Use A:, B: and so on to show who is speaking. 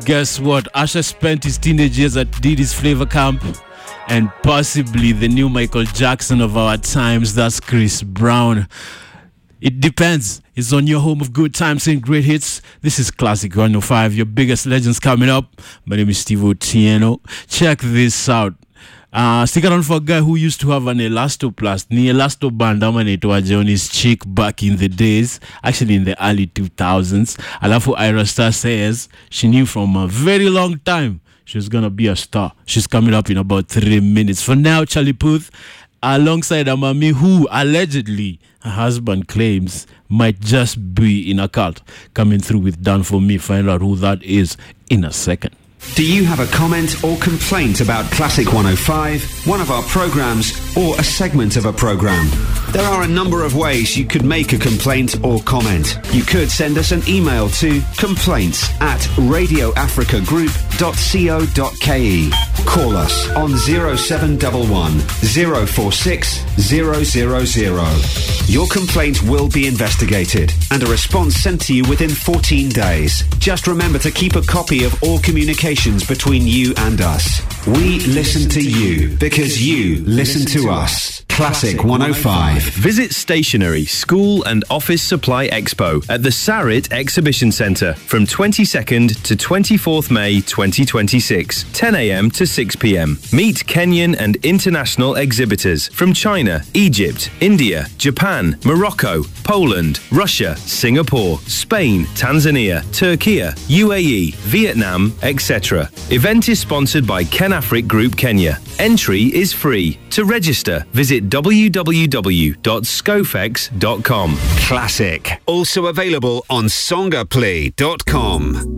A: guess what? Usher spent his teenage years at Diddy's Flavor Camp, and possibly the new Michael Jackson of our times, that's Chris Brown. It depends. It's on your home of good times and great hits. This is Classic 105, your biggest legends coming up. My name is Steve Otieno. Check this out. Stick around for a guy who used to have an elastoplast, ni elasto band anaitwaje on his cheek back in the days, actually in the early 2000s. Alafu Ira Star says she knew from a very long time she was gonna be a star. She's coming up in about 3 minutes. For now, Charlie Puth alongside Amami, who allegedly her husband claims might just be in a cult, coming through with Done For Me. Find out who that is in a second.
B: Do you have a comment or complaint about Classic 105, one of our programs, or a segment of a program? There are a number of ways you could make a complaint or comment. You could send us an email to complaints@radioafricagroup.co.ke. Call us on 0711 046 000. Your complaint will be investigated and a response sent to you within 14 days. Just remember to keep a copy of all communications between you and us. We listen to you because you listen to us. Classic 105.
C: Visit Stationery, School and Office Supply Expo at the Sarit Exhibition Centre from 22nd to 24th May 2026, 10 a.m. to 6 p.m. Meet Kenyan and international exhibitors from China, Egypt, India, Japan, Morocco, Poland, Russia, Singapore, Spain, Tanzania, Turkey, UAE, Vietnam, etc. Event is sponsored by Ken Afric Group Kenya. Entry is free. To register, visit www.scofex.com.
B: Classic. Also available on songaplay.com.